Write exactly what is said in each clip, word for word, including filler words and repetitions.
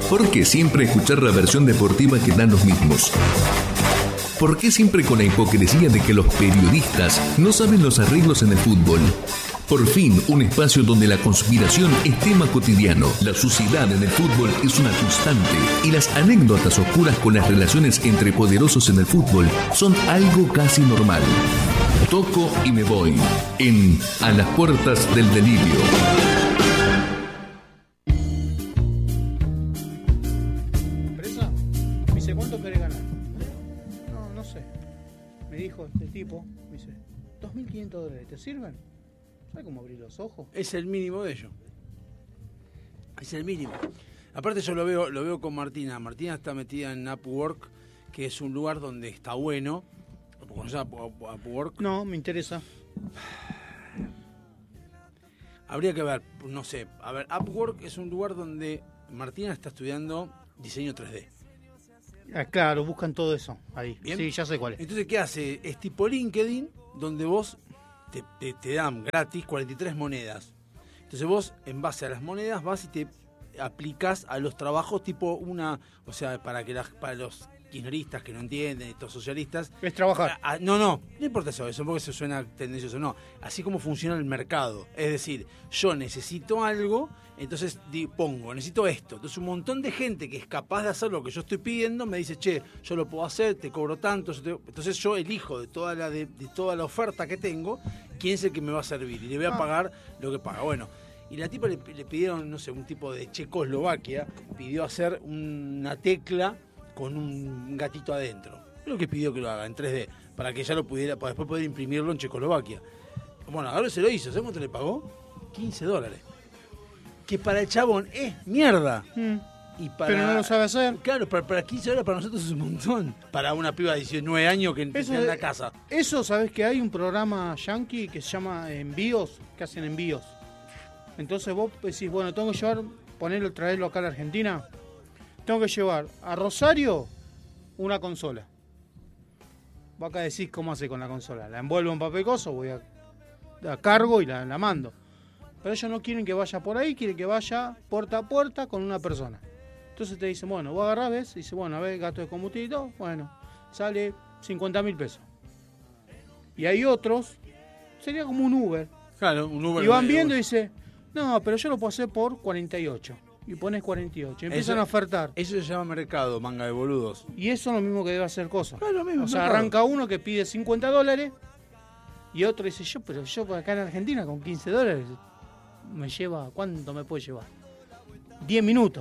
¿Por qué siempre escuchar la versión deportiva que dan los mismos? ¿Por qué siempre con la hipocresía de que los periodistas no saben los arreglos en el fútbol? Por fin, un espacio donde la conspiración es tema cotidiano. La suciedad en el fútbol es una constante y las anécdotas oscuras con las relaciones entre poderosos en el fútbol son algo casi normal. Toco y me voy en A las puertas del delirio. ¿Presa? Me dice, ¿cuánto querés ganar? No, no sé. Me dijo este tipo, me dice, dos mil quinientos dólares, ¿te sirven? ¿Sabes cómo abrir los ojos? Es el mínimo de ello. Es el mínimo. Aparte yo lo veo, lo veo con Martina. Martina está metida en Upwork, que es un lugar donde está bueno. ¿Conoces Upwork? No, me interesa. Habría que ver, no sé. A ver, Upwork es un lugar donde Martina está estudiando diseño tres D. Ah, claro, buscan todo eso ahí. ¿Bien? Sí, ya sé cuál es. Entonces, ¿qué hace? Es tipo LinkedIn, donde vos te, te, te dan gratis cuarenta y tres monedas. Entonces vos, en base a las monedas, vas y te aplicás a los trabajos tipo una... O sea, para que las, para los kirchneristas que no entienden, estos socialistas... Es trabajar. A, a, no, no, no importa eso, eso porque se suena tendencioso, no. Así como funciona el mercado. Es decir, yo necesito algo, entonces di, pongo, necesito esto. Entonces un montón de gente que es capaz de hacer lo que yo estoy pidiendo me dice, che, yo lo puedo hacer, te cobro tanto. Yo te... Entonces yo elijo de toda la de, de toda la oferta que tengo, quién es el que me va a servir. Y le voy a pagar lo que paga. Bueno, y la tipa le, le pidieron, no sé, un tipo de Checoslovaquia, pidió hacer una tecla con un gatito adentro. Creo que pidió que lo haga en tres D, para que ya lo pudiera, para después poder imprimirlo en Checoslovaquia. Bueno, ahora se lo hizo, ¿sabes cuánto le pagó? quince dólares. Que para el chabón es mierda. Mm. Y para, Pero no lo sabe hacer. Claro, para, para quince dólares para nosotros es un montón. Para una piba de diecinueve años que Eso está en la de- casa. Eso, ¿sabes que hay un programa yankee que se llama Envíos, que hacen envíos? Entonces vos decís, bueno, tengo que llevar, ponerlo, traerlo acá a la Argentina. Tengo que llevar a Rosario una consola. Vos acá decís cómo hace con la consola. La envuelvo en papel coso, voy a, a cargo y la, la mando. Pero ellos no quieren que vaya por ahí, quieren que vaya puerta a puerta con una persona. Entonces te dicen, bueno, vos agarrás, ves, y dice, bueno, a ver, gasto de combustible y todo, bueno, sale cincuenta mil pesos. Y hay otros, sería como un Uber. Claro, un Uber. Y van de- viendo y dice, no, pero yo lo puedo hacer por cuarenta y ocho. Y pones cuarenta y ocho. Y empiezan Eso- a ofertar. Eso se llama mercado, manga de boludos. Y eso es lo mismo que debe hacer cosas. Claro, lo mismo, O sea, mercado. arranca uno que pide cincuenta dólares y otro dice, yo, pero yo por acá en Argentina con quince dólares me lleva, ¿cuánto me puede llevar? diez minutos.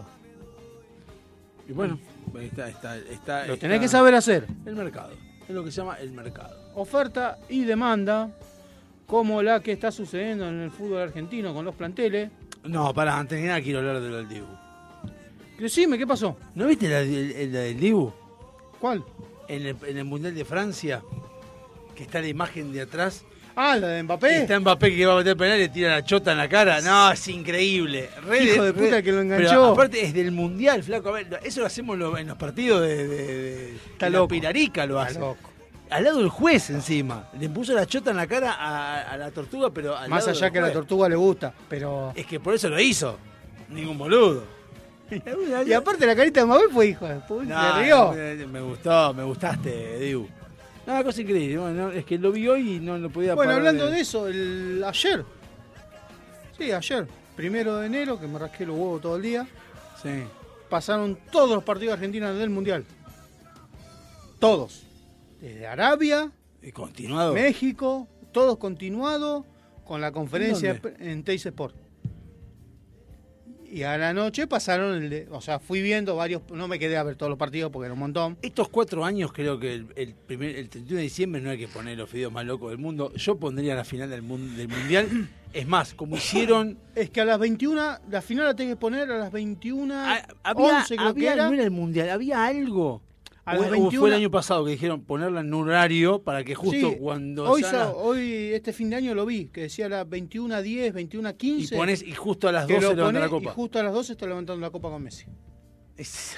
Y bueno, está, está, está, Lo tenés está- que saber hacer. El mercado. Es lo que se llama el mercado. Oferta y demanda, como la que está sucediendo en el fútbol argentino con los planteles. No, pará, antes que nada quiero hablar de lo del Dibu. Decime, ¿qué pasó? ¿No viste la, el- la del Dibu? ¿Cuál? En el, en el Mundial de Francia, que está la imagen de atrás. Ah, la de Y Mbappé. está Mbappé que va a meter penal y le tira la chota en la cara. No, es increíble. Re Hijo de puta que lo enganchó. Pero aparte es del Mundial, flaco. A ver, eso lo hacemos lo- en los partidos de, de, de, Está de la loco. Pirarica, lo Está hace. loco. Al lado del juez encima. Le puso la chota en la cara a, a la tortuga, pero al Más lado allá del que a la juez. tortuga le gusta, pero... Es que por eso lo hizo. Ningún boludo. Y aparte la carita de Mbappé fue hijo de puta, No, se rió. me, me gustó, me gustaste, Dibu. Una cosa increíble. Bueno, es que lo vi hoy y no lo podía Bueno, parar hablando de eso, el ayer, sí, ayer, primero de enero, que me rasqué los huevos todo el día, Sí. pasaron todos los partidos argentinos del Mundial. Todos. Desde Arabia, Y continuado. México, todos continuados con la conferencia ¿En dónde? en Teis Sport. Y a la noche pasaron, el de, o sea, fui viendo varios, no me quedé a ver todos los partidos porque era un montón. Estos cuatro años creo que el, el, primer, el treinta y uno de diciembre no hay que poner los videos más locos del mundo. Yo pondría la final del, mun- del Mundial. Es más, como hicieron... Es que a las veintiuna, la final la tenés que poner a las veintiuna, Ah, había, once creo había- que era. no era el Mundial, había algo. A O- las o veintiuna fue el año pasado que dijeron ponerla en un horario para que justo Sí, cuando... hoy, sean sa- las- hoy, este fin de año lo vi, que decía a las veintiuna diez, veintiuna y quince. pones y justo a las que doce lo levanta la ponés y copa. justo a las doce está levantando la copa con Messi. Es-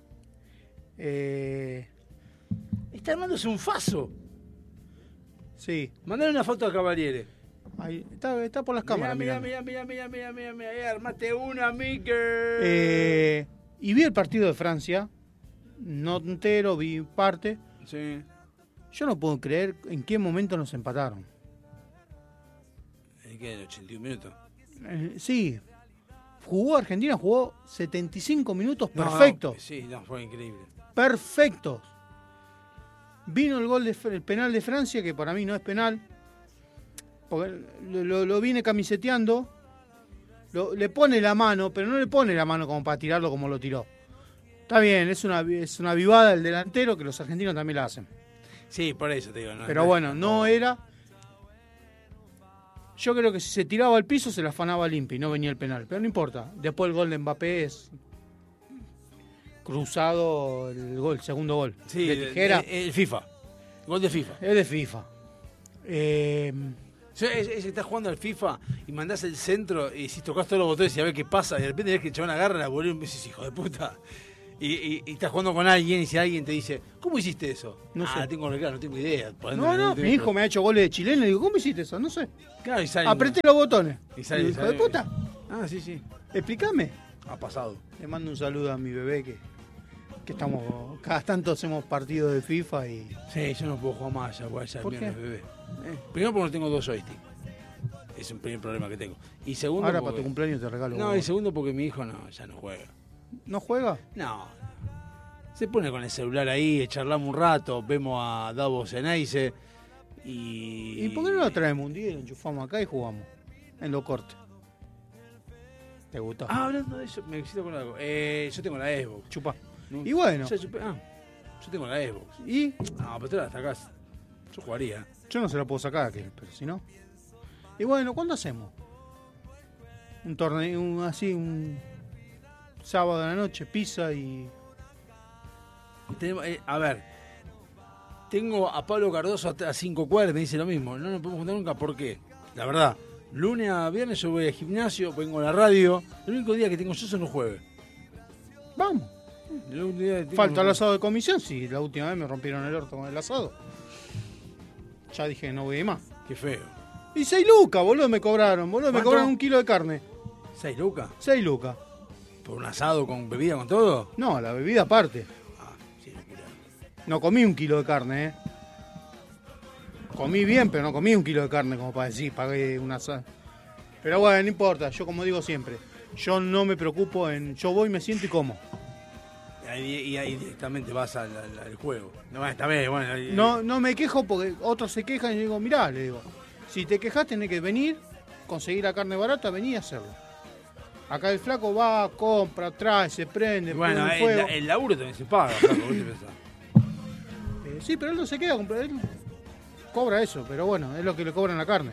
Eh, Está armándose un faso. sí, Mandale una foto a Cavaliere. ahí, está, está por las cámaras. Mira, mirando. mira, mira, mira, mira, mira, mira, mira, armate una, Mickey. Eh, Y vi el partido de Francia, no entero, vi parte. Sí. Yo no puedo creer en qué momento nos empataron. ¿En qué? ¿En ochenta y un minutos? Eh, sí. Jugó Argentina, jugó setenta y cinco minutos No, perfectos. no, sí, no, fue increíble. Perfectos. Vino el gol de, el penal de Francia, que para mí no es penal. Porque lo, lo, lo viene camiseteando. Lo, le pone la mano, pero no le pone la mano como para tirarlo como lo tiró. Está bien, es una, es una vivada del delantero que los argentinos también la hacen. Sí, por eso te digo. No, Pero no, bueno, no era... Yo creo que si se tiraba al piso se la afanaba limpia y no venía el penal. Pero no importa. Después el gol de Mbappé es cruzado, el gol, el segundo gol. Sí, de tijera. El, el FIFA. Gol de FIFA. Es de FIFA. Eh, Sí, es, es, estás jugando al FIFA y mandás el centro y si tocas todos los botones y a ver qué pasa, y de repente ves que el chabón agarra la bola y dices, hijo de puta. Y, y, y estás jugando con alguien y si alguien te dice, ¿cómo hiciste eso? No ah, sé. tengo claro, no tengo idea. no, no, mi hijo me ha hecho goles de chileno y digo, ¿cómo hiciste eso? No sé. Claro, y sale. Apreté los botones. Y sale, Hijo sale. de puta. Ah, sí, sí. Explícame. Ha pasado. Le mando un saludo a mi bebé que, que estamos, cada tanto hacemos partidos de FIFA y... Sí, yo no puedo jugar más allá, voy a ¿Por qué? bebé. Eh, primero porque no tengo dos joysticks. Es un primer problema que tengo. Y segundo Ahora porque... para tu cumpleaños te regalo. No, vos. y segundo porque mi hijo no, ya no juega. ¿No juega? No. Se pone con el celular ahí, charlamos un rato, vemos a Davos Eneise y... ¿Y por qué no lo traemos un día y lo enchufamos acá y jugamos? En lo corte. ¿Te gustó? Ah, hablando de eso, me necesito con algo. Eh, yo tengo la Xbox. Chupa. ¿No? Y bueno. Ya chupé- ah, yo tengo la Xbox. Y Ah, pero tú la sacás. Yo jugaría. yo no se la puedo sacar a aquel, pero si no. Y bueno, ¿cuándo hacemos? Un torneo, un, así, un sábado de la noche, pizza y... Tenemos, eh, a ver, tengo a Pablo Cardoso a cinco cuadras, me dice lo mismo. No nos podemos juntar nunca, ¿por qué? La verdad, lunes a viernes yo voy al gimnasio, vengo a la radio. El único día que tengo yo son los jueves. Vamos. El único día que tengo Falta el los- asado de comisión, sí, la última vez me rompieron el orto con el asado. Ya dije, no voy a ir más. Qué feo. Y seis lucas, boludo, me cobraron, boludo, me ¿Cuánto? cobraron un kilo de carne. ¿Seis lucas? Seis lucas. ¿Por un asado con bebida, con todo? No, la bebida aparte. Ah, sí, locura. No comí un kilo de carne, eh. Comí bien, pero no comí un kilo de carne como para decir, pagué un asado. Pero bueno, no importa, yo como digo siempre, yo no me preocupo en... Yo voy, me siento y como. Y ahí, y ahí directamente vas al, al- al juego. No, esta vez, bueno. ahí- No, no me quejo porque otros se quejan y yo digo, mirá, le digo, si te quejas tenés que venir, conseguir la carne barata, vení a hacerlo. Acá el flaco va, compra, trae, se prende, Bueno, prende el, fuego. el laburo también se paga, flaco, ¿vos te pensás? Eh, sí, pero él no se queda, compra- él cobra eso, pero bueno, es lo que le cobran la carne.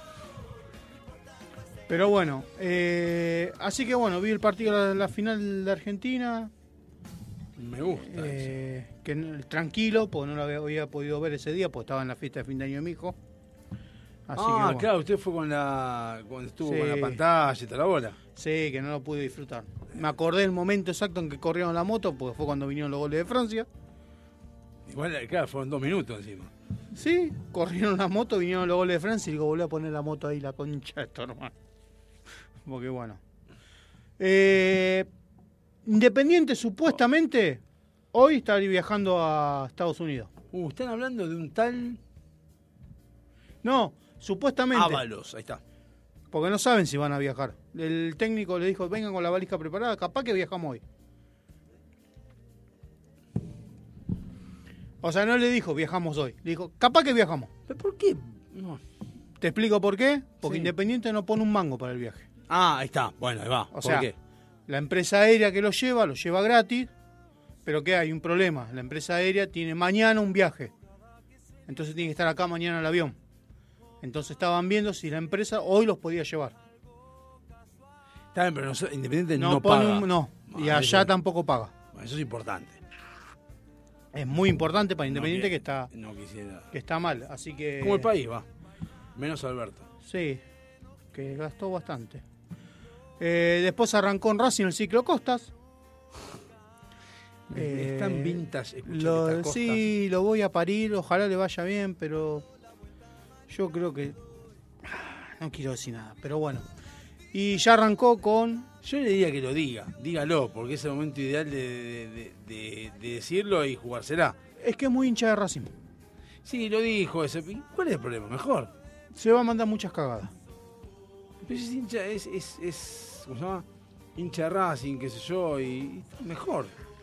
Pero bueno, eh, así que bueno, vi el partido, la, la final de Argentina, Me gusta. eh, que n- tranquilo, porque no lo había, había podido ver ese día, porque estaba en la fiesta de fin de año de mi hijo. Así ah, que bueno, claro, usted fue con la. Cuando estuvo Sí. con la pantalla y toda la bola. sí, que no lo pude disfrutar. Me acordé del momento exacto en que corrieron la moto, porque fue cuando vinieron los goles de Francia. Igual, claro, fueron dos minutos encima. Sí, corrieron la moto, vinieron los goles de Francia y digo, volví a poner la moto ahí, la concha de tu hermano. Porque bueno. Eh, Independiente supuestamente hoy estaría viajando a Estados Unidos. Uh, están hablando de un tal. No, supuestamente. Ábalos, ahí está. Porque no saben si van a viajar. El técnico le dijo, vengan con la valija preparada, capaz que viajamos hoy. O sea, no le dijo, viajamos hoy. Le dijo, capaz que viajamos. ¿Pero por qué? No. Te explico por qué. Porque Sí. Independiente no pone un mango para el viaje. Ah, ahí está. Bueno, ahí va. O ¿Por sea, qué? la empresa aérea que lo lleva, lo lleva gratis. Pero ¿qué hay? Un problema. La empresa aérea tiene mañana un viaje. Entonces tiene que estar acá mañana el avión. Entonces estaban viendo si la empresa hoy los podía llevar. Está bien, pero no- Independiente no, No, pone paga. un- no. Y Ah, allá eso- tampoco paga. Bueno, eso es importante. Es muy importante para Independiente No que qui- está No quisiera. que está mal. Así que... Como el país, va. Menos Alberto. Sí, que gastó bastante. Eh, después arrancó en Racing el ciclo Costas. Eh, es tan vintage escuchar Lo- estas cosas. sí, lo voy a parir, ojalá le vaya bien, pero yo creo que... No quiero decir nada, pero bueno. Y ya arrancó con... Yo le diría que lo diga, dígalo, porque es el momento ideal de, de, de, de, de decirlo y jugársela. Es que es muy hincha de Racing. Sí, lo dijo ese. ¿Cuál es el problema? Mejor. Se va a mandar muchas cagadas. Pero es hincha, es, es, es ¿cómo se llama? Hincha de Racing, qué sé yo, y, y mejor.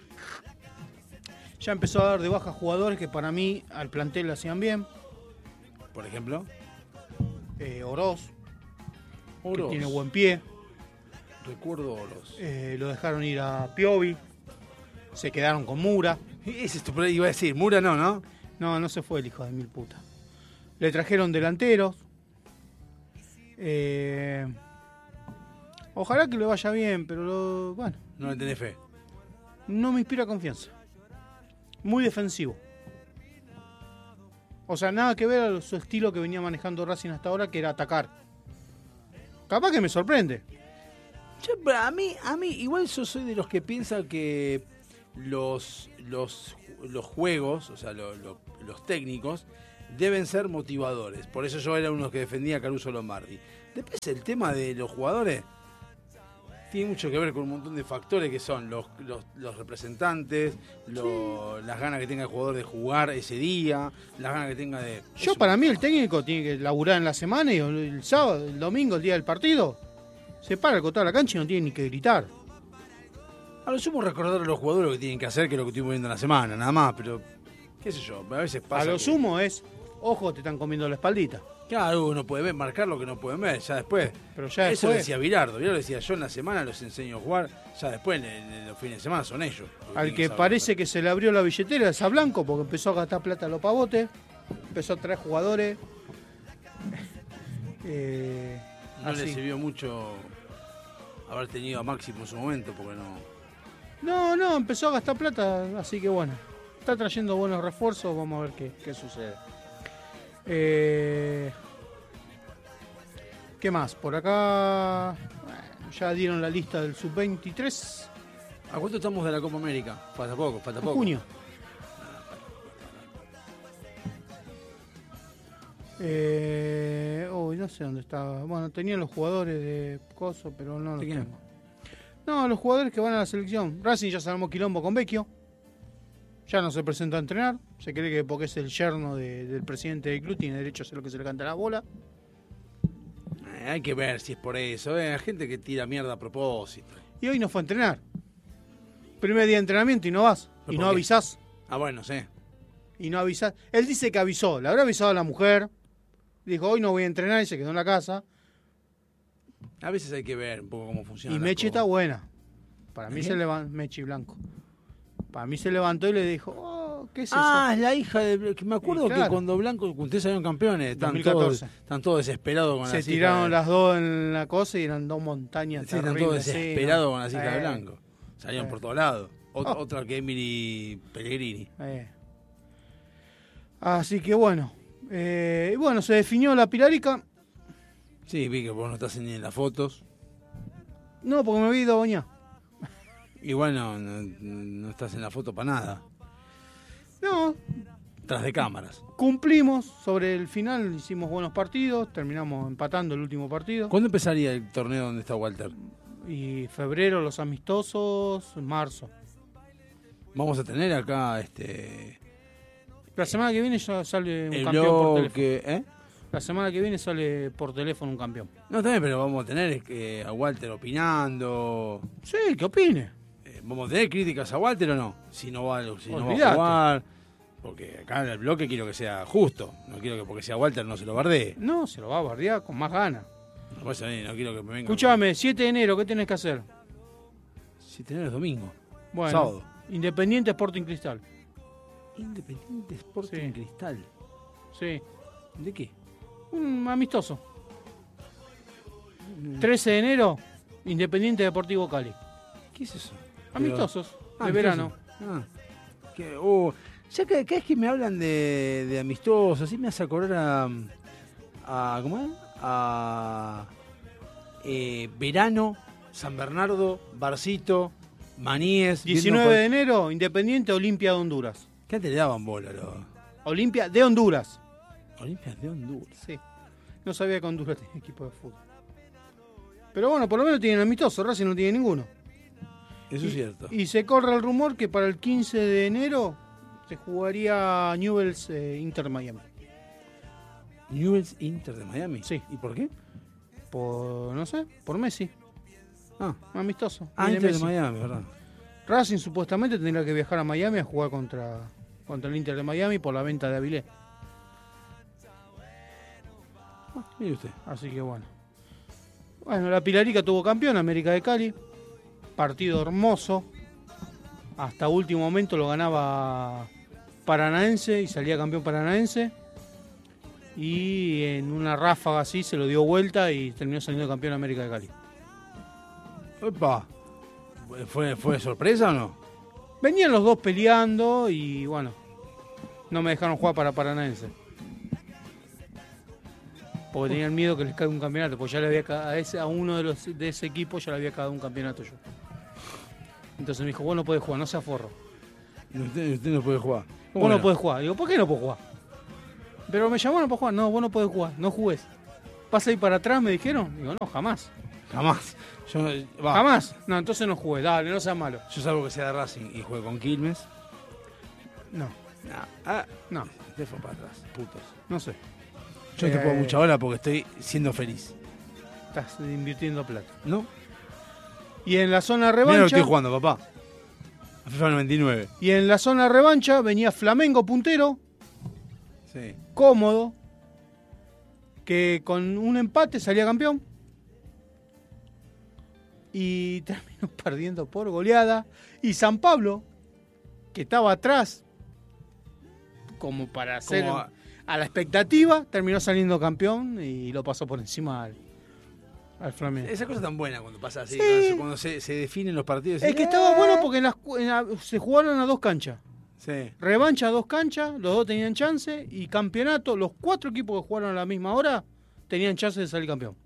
Ya empezó a dar de baja jugadores que para mí al plantel le hacían bien. Por ejemplo, Eh, Oroz, Oroz. que tiene buen pie. Recuerdo Oroz. Eh, lo dejaron ir a Piovi. Se quedaron con Mura. Ese es tu problema, iba a decir, Mura no, ¿no? No, no se fue el hijo de mil puta. Le trajeron delanteros. Eh, ojalá que le vaya bien, pero lo- bueno, No le tenés fe. no me inspira confianza. Muy defensivo. O sea, nada que ver a su estilo que venía manejando Racing hasta ahora, que era atacar. Capaz que me sorprende. Yo, pero a mí, a mí, igual yo soy de los que piensan que los, los, los juegos, o sea, lo- lo- los técnicos, deben ser motivadores. Por eso yo era uno que defendía a Caruso Lombardi. Después el tema de los jugadores tiene mucho que ver con un montón de factores que son los, los, los representantes, lo- las ganas que tenga el jugador de jugar ese día, las ganas que tenga de... Yo, eso. para mí, el técnico tiene que laburar en la semana y el, el sábado, el domingo, el día del partido, se para al costado de la cancha y no tiene ni que gritar. A lo sumo recordar a los jugadores lo que tienen que hacer, que es lo que estuvimos viendo en la semana, nada más, pero qué sé yo, a veces pasa A lo que- sumo es, ojo, te están comiendo la espaldita. Claro, uno puede ver, marcar lo que no pueden ver, ya después. Pero ya Eso lo después, decía Bilardo, Bilardo decía, yo en la semana los enseño a jugar, ya después en, en los fines de semana son ellos. los al tienen que saber parece jugar. que se le abrió la billetera es a Blanco, porque empezó a gastar plata a los pavotes, empezó a traer jugadores. Eh, No le así. sirvió mucho haber tenido a Máximo en su momento, porque no... No, no, empezó a gastar plata, así que bueno, está trayendo buenos refuerzos, vamos a ver qué, qué sucede. Eh, ¿Qué más? Por acá bueno, ya dieron la lista del sub veintitrés ¿A cuánto estamos de la Copa América? Falta poco, falta en poco. junio. Eh, uy, no sé dónde estaba. Bueno, tenían los jugadores de Coso, pero no los ¿De quién? tengo. No, los jugadores que van a la selección. Racing ya se armó quilombo con Vecchio. Ya no se presenta a entrenar. Se cree que porque es el yerno de- del presidente del club tiene derecho a hacer lo que se le canta la bola. Eh, hay que ver si es por eso, eh, hay gente que tira mierda a propósito. Y hoy no fue a entrenar. Primer día de entrenamiento y no vas. ¿Pero Y por no qué? avisás. Ah, bueno, sí. Y no avisás. Él dice que avisó. Le habrá avisado a la mujer. Dijo, hoy no voy a entrenar y se quedó en la casa. A veces hay que ver un poco cómo funciona. Y la Mechi está cosa. buena. Para mí ¿Quién? se levantó, Mechi Blanco. Para mí se levantó y le dijo, oh, ¿qué es eso? Ah, es la hija de... que me acuerdo Y claro. que cuando Blanco, ustedes salieron campeones, están dos mil catorce. todos, están todos desesperados con Se las tiraron hijas de- las dos en la cosa y eran dos montañas. Sí, están todos terribles, sí, desesperados ¿no? con las hijas de Eh, Blanco. Salieron Eh. por todos lados. Ot- Oh. Otra que Emily Pellegrini. eh. Así que bueno. Eh, y bueno, se definió la Pilarica. Sí, vi que vos no estás ni en las fotos. No, porque me había ido a bañar. Igual no, no, no estás en la foto para nada. No, Tras de cámaras. cumplimos sobre el final, hicimos buenos partidos, terminamos empatando el último partido. ¿Cuándo empezaría el torneo donde está Walter? Y febrero los amistosos, marzo. Vamos a tener acá este La semana que viene ya sale un el campeón por teléfono. bloque, ¿eh? La semana que viene sale por teléfono un campeón. No, también, pero vamos a tener eh, a Walter opinando. Sí, ¿qué opine? Eh, ¿Vamos a tener críticas a Walter o no? Si no va, si no va a Olvídate. jugar. Porque acá en el bloque quiero que sea justo. No quiero que porque sea Walter no se lo bardee. No, se lo va a bardear con más ganas. No, pues, eh, no quiero que me venga. Escúchame, siete de enero, ¿qué tenés que hacer? Si tenés domingo. Bueno, Sábado. Independiente Sporting Cristal. Independiente Sporting Sí. Cristal. Sí, ¿De qué? un amistoso. trece de enero, Independiente Deportivo Cali. ¿Qué es eso? Amistosos, Ah, de verano. Ah, que, oh, ya que cada vez que me hablan de, de amistosos, así me hace acordar a, a ¿cómo es? A eh, Verano, San Bernardo, Barcito, Maníes. diecinueve de viendo enero, Independiente Olimpia de Honduras. pa- que antes le daban bola a los Olimpia de Honduras. Olimpias de Honduras. Sí. No sabía que Honduras tenía equipo de fútbol. Pero bueno, por lo menos tienen amistoso, Racing no tiene ninguno. Eso y, es cierto. Y se corre el rumor que para el quince de enero se jugaría Newell's eh, Inter Miami. Newell's Inter de Miami. Sí. ¿Y por qué? Por, no sé, por Messi. Ah, Amistoso. ah Viene Inter Messi. de Miami, ¿verdad? Racing supuestamente tendría que viajar a Miami a jugar contra, contra el Inter de Miami por la venta de Avilés. Ah, mire usted. Así que bueno. Bueno, la Pilarica tuvo campeón, América de Cali. Partido hermoso. Hasta último momento lo ganaba Paranaense y salía campeón Paranaense. Y en una ráfaga así se lo dio vuelta y terminó saliendo campeón América de Cali. Opa. ¿Fue, ¿Fue sorpresa o no? Venían los dos peleando y bueno, no me dejaron jugar para Paranaense. Porque tenían miedo que les caiga un campeonato, porque ya le había ca- a, ese, a uno de los de ese equipo ya le había caído un campeonato yo. Entonces me dijo, vos no podés jugar, no seas forro. Usted, usted no puede jugar. Vos no podés jugar. Digo, ¿por qué no puedo jugar? Pero me llamaron para jugar. No, vos no podés jugar, no jugués. ¿Pasa ahí para atrás? Me dijeron. Digo, no, jamás. Jamás. Yo, va. ¿Jamás? No, entonces no jugué. Dale, no seas malo. Yo salvo que sea de Racing y juegue con Quilmes. No, Nah. Ah, no, usted fue para atrás, putos. no sé. Yo no te Eh, puedo mucha bola porque estoy siendo feliz. Estás invirtiendo plata. ¿No? Y en la zona Mira lo que revancha. estoy jugando, papá. A FIFA noventa y nueve. Y en la zona revancha venía Flamengo puntero, Sí. cómodo, que con un empate salía campeón. Y terminó perdiendo por goleada. Y San Pablo, que estaba atrás, como para hacer Como a... a- la expectativa, terminó saliendo campeón y lo pasó por encima al, al Flamengo. Esa cosa tan buena cuando pasa así, Sí. cuando, cuando se, se definen los partidos. Es y- que estaba bueno porque en las cu- en la- se jugaron a dos canchas. Sí. Revancha a dos canchas, los dos tenían chance. Y campeonato, los cuatro equipos que jugaron a la misma hora tenían chance de salir campeón.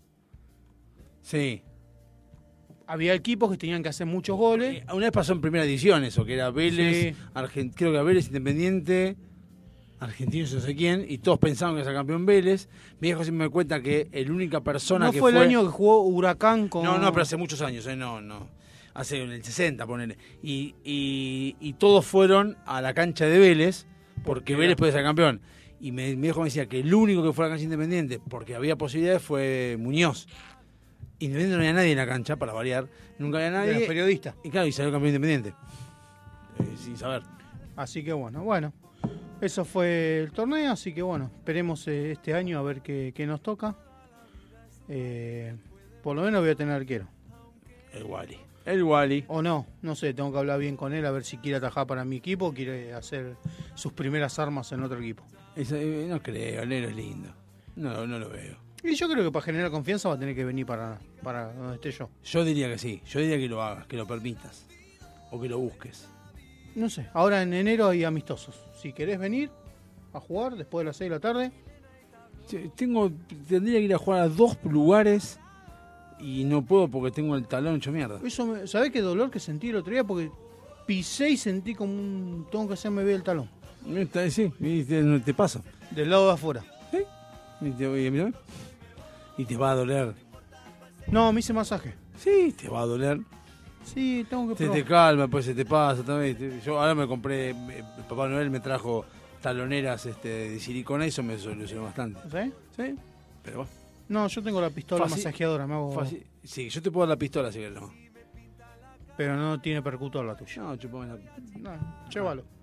Sí. Había equipos que tenían que hacer muchos goles. Eh, Una vez pasó en primera edición eso, que era Vélez, Sí. Argen- creo que era Vélez Independiente, Argentinos no sé quién, y todos pensaban que era campeón Vélez. Mi viejo siempre me cuenta que el única persona ¿No que fue fue... el año que jugó Huracán con...? No, no, pero hace muchos años, eh, no, no. Hace en el sesenta, ponele. Y, y, y todos fueron a la cancha de Vélez, porque Vélez puede ser campeón. Y me, mi viejo me decía que el único que fue a la cancha Independiente, porque había posibilidades, fue Muñoz. Independiente no había nadie en la cancha, para variar. Nunca había de nadie. los periodistas. Y claro, y salió campeón Independiente. Eh, sin saber. Así que bueno, bueno. Eso fue el torneo, así que bueno, esperemos eh, este año a ver qué, qué nos toca. Eh, por lo menos voy a tener arquero. El Wally. El Wally. O no, no sé, tengo que hablar bien con él a ver si quiere atajar para mi equipo o quiere hacer sus primeras armas en otro equipo. Ese, eh, no creo, el negro es lindo. No, no lo veo. Y yo creo que para generar confianza va a tener que venir para, para donde esté yo. Yo diría que sí. Yo diría que lo hagas, que lo permitas. O que lo busques. No sé, ahora en enero hay amistosos. Si querés venir a jugar después de las seis de la tarde, Che, Tengo, tendría que ir a jugar a dos lugares y no puedo porque tengo el talón hecho mierda. eso me, ¿sabés qué dolor que sentí el otro día? Porque pisé y sentí como un... Tengo que hacerme bien el talón. Está- Sí, y te, no te pasa. Del lado de afuera. Y te, y mira, y te va a doler. No, me hice masaje. Sí, te va a doler. Sí, tengo que Se probar. te calma, pues se te pasa también. Te- Yo ahora me compré, me- Papá Noel me trajo taloneras este, de silicona y eso me solucionó bastante. ¿Sí? Sí, pero bueno. No, yo tengo la pistola Fácil- masajeadora, me hago... Fácil. Sí, yo te puedo dar la pistola si querés. No, Pero no tiene percutor la tuya. no chupame la... No, llévalo.